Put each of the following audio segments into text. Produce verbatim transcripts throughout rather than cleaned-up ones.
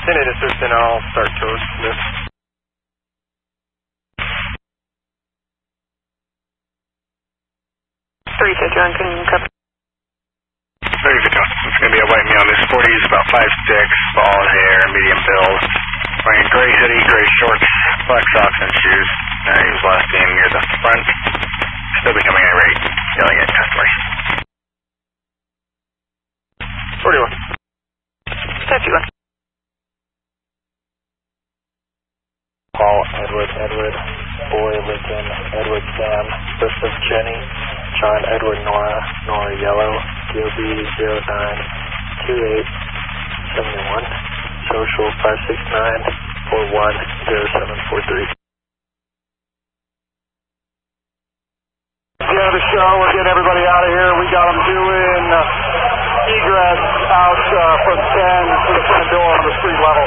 Send it assistant, I'll start code this. three fifty-one, can you cover? thirty fifty-one, it's going to be a white male. This forty is about five six, bald hair, medium build. Wearing gray hoodie, gray shorts, black socks and shoes. Uh, he was last seen near the front. Still becoming irate, yelling at customers. forty-one. fifty-one. Paul, Edward, Edward, Boy, Lincoln, Edward, Sam, Joseph, Jenny, John, Edward, Nora, Nora, Yellow, D O B zero nine two eight seven one, Social five six nine four one zero seven four three. Yeah, the show, we're getting everybody out of here. We got them doing uh, egress out uh, from ten to the front door on the street level.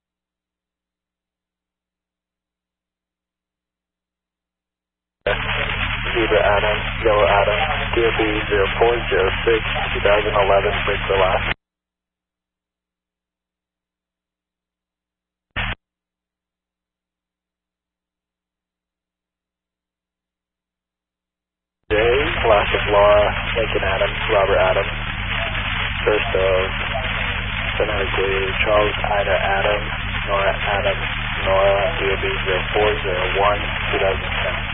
Zebra Adam, Yellow Adam, D O B zero four zero six twenty eleven, break the last. J, last of Laura, Lincoln Adams, Robert Adams, first of phonetically Charles Ida Adams, Nora Adams, Nora, D O B zero four zero one twenty ten.